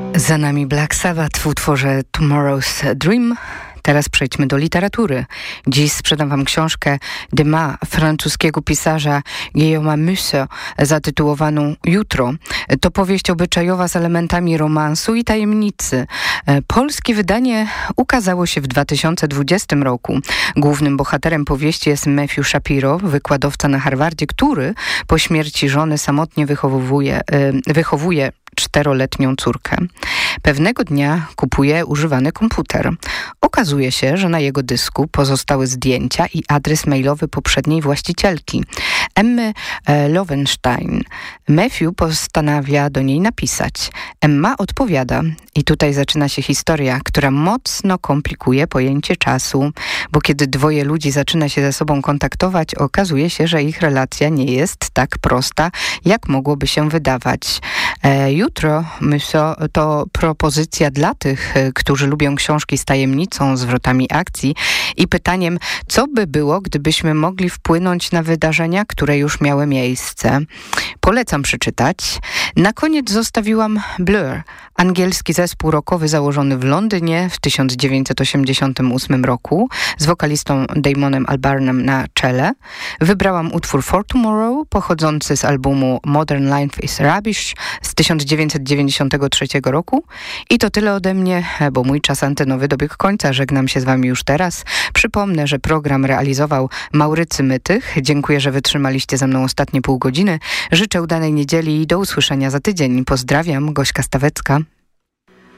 Za nami Black Sabbath w utworze Tomorrow's Dream. Teraz przejdźmy do literatury. Dziś sprzedam wam książkę Demain francuskiego pisarza Guillaume'a Musso zatytułowaną Jutro. To powieść obyczajowa z elementami romansu i tajemnicy. Polskie wydanie ukazało się w 2020 roku. Głównym bohaterem powieści jest Matthew Shapiro, wykładowca na Harvardzie, który po śmierci żony samotnie wychowuje 4-letnią córkę. Pewnego dnia kupuje używany komputer. Okazuje się, że na jego dysku pozostały zdjęcia i adres mailowy poprzedniej właścicielki, Emmy Lowenstein. Matthew postanawia do niej napisać. Emma odpowiada i tutaj zaczyna się historia, która mocno komplikuje pojęcie czasu, bo kiedy dwoje ludzi zaczyna się ze sobą kontaktować, okazuje się, że ich relacja nie jest tak prosta, jak mogłoby się wydawać. Jutro to propozycja dla tych, którzy lubią książki z tajemnicą, zwrotami akcji i pytaniem, co by było, gdybyśmy mogli wpłynąć na wydarzenia, które już miały miejsce. Polecam przeczytać. Na koniec zostawiłam Blur, angielski zespół rockowy założony w Londynie w 1988 roku z wokalistą Damonem Albarnem na czele. Wybrałam utwór For Tomorrow pochodzący z albumu Modern Life is Rubbish z 1993 roku. I to tyle ode mnie, bo mój czas antenowy dobiegł końca. Żegnam się z wami już teraz. Przypomnę, że program realizował Maurycy Mytych. Dziękuję, że wytrzymaliście ze mną ostatnie pół godziny. Życzę udanej niedzieli i do usłyszenia za tydzień. Pozdrawiam, Gośka Stawecka.